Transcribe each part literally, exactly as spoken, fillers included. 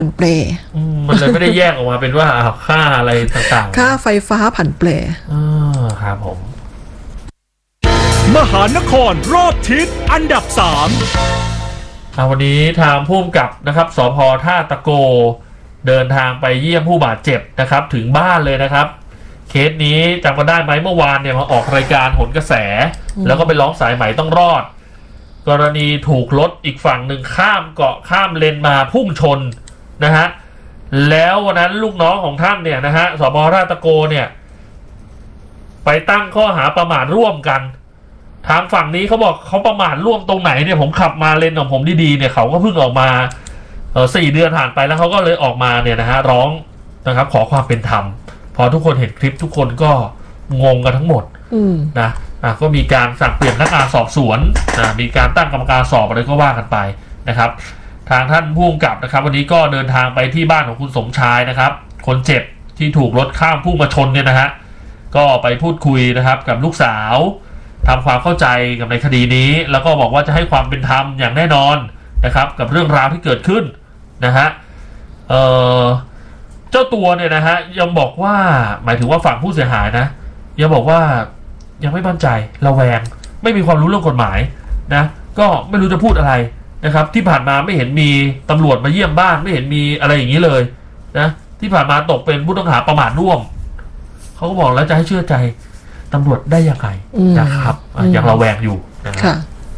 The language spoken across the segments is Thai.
เปลมันเลยไม่ได้แยกออกมาเป็นว่าค่าอะไรต่างๆค่าไฟฟ้าผันเปลอ๋อครับผมมหานครรอบทิศอันดับสามวันนี้ทางผู้กำกับนะครับสภ.ท่าตะโกเดินทางไปเยี่ยมผู้บาดเจ็บนะครับถึงบ้านเลยนะครับเคสนี้จำกันได้ไหมเมื่อวานเนี่ยมาออกรายการโหนกระแสแล้วก็ไปร้องสายไหมต้องรอดกรณีถูกรถอีกฝั่งหนึ่งข้ามเกาะข้ามเลนมาพุ่งชนนะฮะแล้ววันนั้นลูกน้องของท่านเนี่ยนะฮะสภ.ท่าตะโกเนี่ยไปตั้งข้อหาประมาทร่วมกันทางฝั่งนี้เขาบอกเขาประมาทร่วมตรงไหนเนี่ยผมขับมาเลนของผมดีๆเนี่ยเขาก็เพิ่งออกมาเออสี่เดือนผ่านไปแล้วเขาก็เลยออกมาเนี่ยนะฮะร้องนะครับขอความเป็นธรรมพอทุกคนเห็นคลิปทุกคนก็งงกันทั้งหมดนะอ่ะก็มีการสั่งเปลี่ยนพนักงานสอบสวนนะมีการตั้งกรรมการสอบอะไรก็ว่ากันไปนะครับทางท่านผู้กำกับนะครับวันนี้ก็เดินทางไปที่บ้านของคุณสมชายนะครับคนเจ็บที่ถูกรถข้ามพุ่งมาชนเนี่ยนะฮะก็ไปพูดคุยนะครับกับลูกสาวทำความเข้าใจกับในคดีนี้แล้วก็บอกว่าจะให้ความเป็นธรรมอย่างแน่นอนนะครับกับเรื่องราวที่เกิดขึ้นนะฮะเอ่อเจ้าตัวเนี่ยนะฮะยังบอกว่าหมายถึงว่าฝั่งผู้เสียหายนะยังบอกว่ายังไม่มั่นใจระแวงไม่มีความรู้เรื่องกฎหมายนะก็ไม่รู้จะพูดอะไรนะครับที่ผ่านมาไม่เห็นมีตำรวจมาเยี่ยมบ้านไม่เห็นมีอะไรอย่างนี้เลยนะที่ผ่านมาตกเป็นผู้ต้องหาประมาทร่วมเขาก็บอกแล้วจะให้เชื่อใจตำรวจได้ยังไงนะครับยังระแวงอยู่นะครับ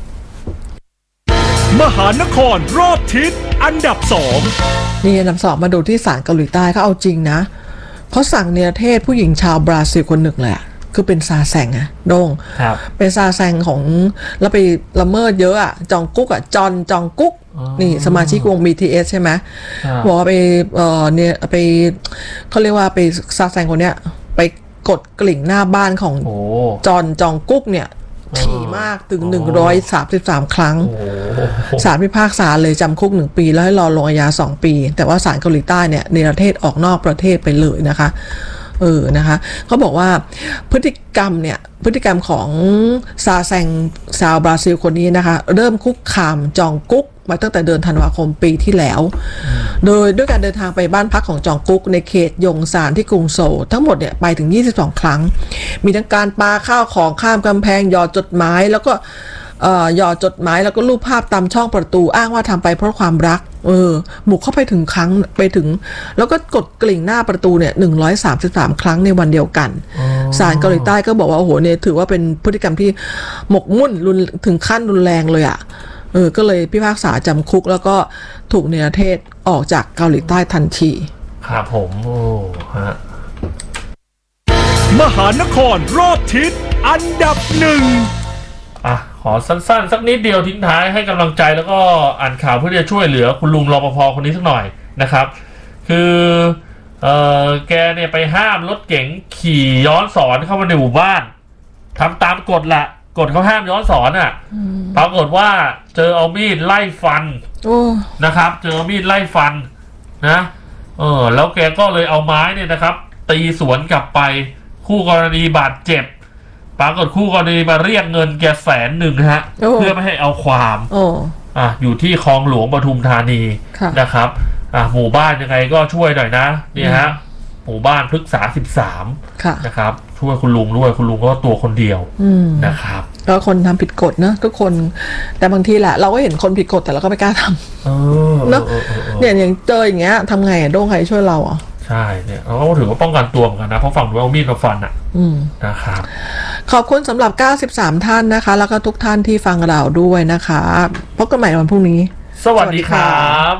มหานครรอบทิศอันดับสองนี่อันดับสองมาดูที่ศาลเกาหลีใต้เขาเอาจริงนะเขาสั่งเนรเทศผู้หญิงชาวบราซิลคนหนึ่งเลยอะคือเป็นซาแซงอะโด่งเป็นซาแซงของแล้วไปละเมิดเยอะอะจองกุ๊กอะจอนจองกุ๊กนี่สมาชิกวง บี ที เอส ใช่ไหมบอกว่าไปเอ่อเนี่ยไปเขาเรียกว่าไปซาแซงคนเนี้ยไปกดกลิ่งหน้าบ้านของจอนจองกุ๊กเนี่ยถี่มากถึงหนึ่งร้อยสามสิบสามครั้งศาลพิพากษาเลยจำคุกหนึ่งปีแล้วให้รอลงอาญาสองปีแต่ว่าศาลเกาหลีใต้เนี่ยเนรเทศออกนอกประเทศไปเลยนะคะเออนะคะเขาบอกว่าพฤติกรรมเนี่ยพฤติกรรมของซาแซงชาวบราซิลคนนี้นะคะเริ่มคุกคามจองกุ๊กมาตั้งแต่เดือนธันวาคมปีที่แล้วโดยด้วยการเดินทางไปบ้านพักของจองกุ๊กในเขตยงซานที่กรุงโซลทั้งหมดเนี่ยไปถึงยี่สิบสองครั้งมีทั้งการปาข้าวของข้ามกำแพงหยอดจดหมายแล้วก็เอ่อหยอดจดหมายแล้วก็รูปภาพตามช่องประตูอ้างว่าทำไปเพราะความรักเออหมุกเข้าไปถึงครั้งไปถึงแล้วก็กดกลิ่งหน้าประตูเนี่ยหนึ่งร้อยสามสิบสามครั้งในวันเดียวกันศาลเกาหลีใต้ก็บอกว่าโอ้โหเนี่ยถือว่าเป็นพฤติกรรมที่หมกมุ่นรุนถึงขั้นรุนแรงเลยอ่ะเออก็เลยพิพากษาจำคุกแล้วก็ถูกเนรเทศออกจากเกาหลีใต้ทันทีครับผมโอ้ฮะมหานครรอบทิศอันดับหนึ่งอ่ะขอสั้นๆสักนิดเดียวทิ้งท้ายให้กำลังใจแล้วก็อ่านข่าวเพื่อจะช่วยเหลือคุณลุงรปภคนนี้สักหน่อยนะครับคือเอ่อแกเนี่ยไปห้ามรถเก๋งขี่ย้อนสอนเข้ามาในหมู่บ้านทำตามกฎแหละกฎเขาห้ามย้อนสอนอ่ะปรากฏว่าเจอเอามีดไล่ฟันนะครับเจอมีดไล่ฟันนะเออแล้วแกก็เลยเอาไม้เนี่ยนะครับตีสวนกลับไปคู่กรณีบาดเจ็บปรากฏคู่กรณีมาเรียกเงินแกแสนหนึ่งฮะเพื่อไม่ให้เอาความอ่ะอยู่ที่คลองหลวงปทุมธานีนะครับอ่ะหมู่บ้านยังไงก็ช่วยหน่อยนะนี่ฮะหมู่บ้านพฤกษาสิบสามนะครับช่วยคุณลุงด้วยคุณลุงก็ตัวคนเดียวนะครับก็คนทำผิดกฎเนอะทุกคนแต่บางทีแหละเราก็เห็นคนผิดกฎแต่เราก็ไม่กล้าทำเนอะเนี่ยอย่างเจออย่างเงี้ยทำไงโด่งใครช่วยเราอ่ะใช่เนี่ยเราก็ถือว่าป้องกันตัวเหมือนกันนะเพราะฝั่งนู้นเอามีดมาฟันอ่ะนะครับขอบคุณสำหรับเก้าสิบสามท่านนะคะแล้วก็ทุกท่านที่ฟังเราด้วยนะคะพบกันใหม่วันพรุ่งนี้สวัสดีครับ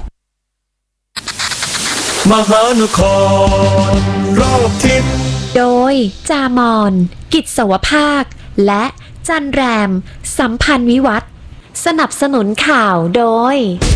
มหานครรอบทิศโดยจามอนกิจสวภาคและจันแรมสัมพันธ์วิวัฒน์สนับสนุนข่าวโดย